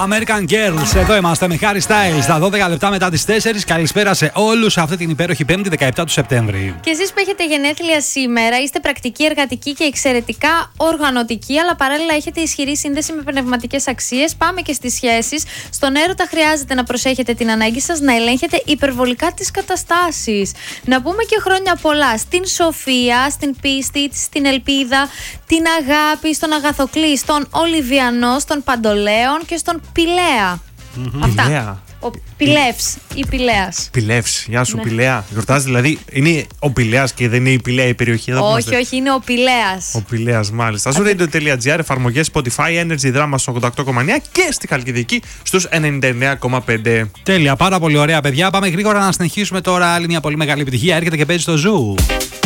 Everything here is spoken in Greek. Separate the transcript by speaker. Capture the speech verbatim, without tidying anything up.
Speaker 1: American Girls. Εδώ είμαστε με Harry Styles. Στα δώδεκα λεπτά μετά τις τέσσερις. Καλησπέρα σε όλους αυτή την υπέροχη Πέμπτη, δεκαεπτά του Σεπτέμβρη.
Speaker 2: Και εσείς που έχετε γενέθλια σήμερα, είστε πρακτικοί, εργατικοί και εξαιρετικά οργανωτικοί, αλλά παράλληλα έχετε ισχυρή σύνδεση με πνευματικές αξίες. Πάμε και στις σχέσεις. Στον έρωτα χρειάζεται να προσέχετε την ανάγκη σας να ελέγχετε υπερβολικά τις καταστάσεις. Να πούμε και χρόνια πολλά στην σοφία, στην πίστη, στην ελπίδα, την αγάπη, στον Αγαθοκλή, στον Ολιβιανό, στον Παντολέον και στον Πηλαία.
Speaker 3: Mm-hmm.
Speaker 2: Αυτά.
Speaker 3: Πηλαία.
Speaker 2: Ο Πηλεύς ή Πηλέας.
Speaker 3: Πηλεύς, γεια σου,
Speaker 2: Ναι.
Speaker 3: Πηλαία. Γιορτάζει δηλαδή, είναι ο Πηλέας και δεν είναι η Πηλαία η περιοχή εδώ.
Speaker 2: Όχι, όχι, είναι ο Πηλέας.
Speaker 3: Ο Πηλέας, μάλιστα. Στο radio.gr, εφαρμογές Spotify, Energy Drama στο ογδόντα οκτώ κόμμα εννιά και στη Χαλκιδική στους ενενήντα εννέα κόμμα πέντε.
Speaker 1: Τέλεια, πάρα πολύ ωραία παιδιά. Πάμε γρήγορα να συνεχίσουμε τώρα. Άλλη μια πολύ μεγάλη επιτυχία έρχεται και παίζει στο Zoo.